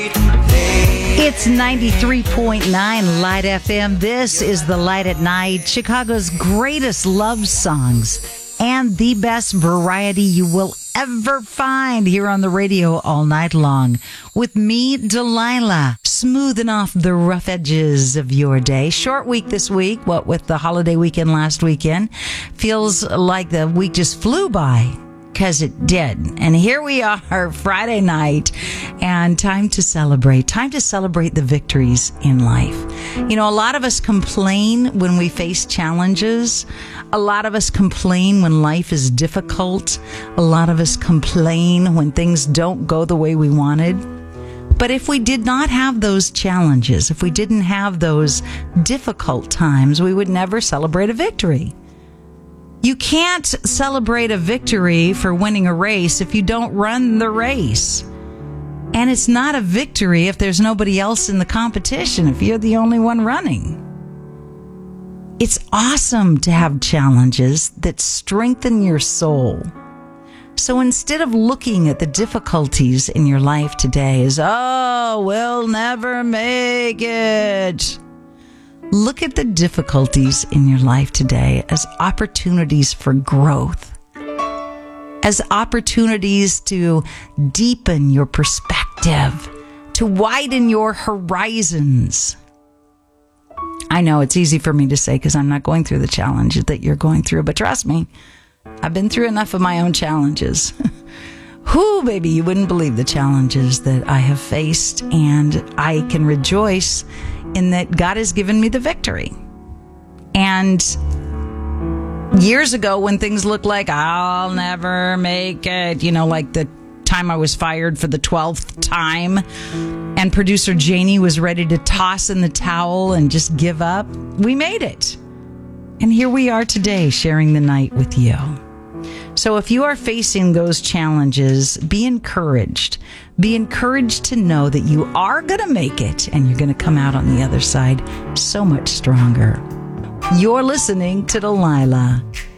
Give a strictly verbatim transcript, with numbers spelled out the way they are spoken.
It's ninety-three point nine Light F M. This is the Light at Night, Chicago's greatest love songs and the best variety you will ever find here on the radio all night long. With me, Delilah, smoothing off the rough edges of your day. Short week this week, what with the holiday weekend last weekend. Feels like the week just flew by. Because it did. And here we are, Friday night, and time to celebrate. Time to celebrate the victories in life. You know, a lot of us complain when we face challenges. A lot of us complain when life is difficult. A lot of us complain when things don't go the way we wanted. But if we did not have those challenges, if we didn't have those difficult times, we would never celebrate a victory. You can't celebrate a victory for winning a race if you don't run the race. And it's not a victory if there's nobody else in the competition, if you're the only one running. It's awesome to have challenges that strengthen your soul. So instead of looking at the difficulties in your life today as, oh, we'll never make it, look at the difficulties in your life today as opportunities for growth, as opportunities to deepen your perspective, to widen your horizons. I know it's easy for me to say because I'm not going through the challenge that you're going through, but trust me, I've been through enough of my own challenges. Whoo, baby, you wouldn't believe the challenges that I have faced, and I can rejoice in that God has given me the victory. And years ago, when things looked like I'll never make it, you know, like the time I was fired for the twelfth time, and producer Janie was ready to toss in the towel and just give up, we made it. And here we are today, sharing the night with you. So if you are facing those challenges, be encouraged. Be encouraged to know that you are going to make it and you're going to come out on the other side so much stronger. You're listening to Delilah.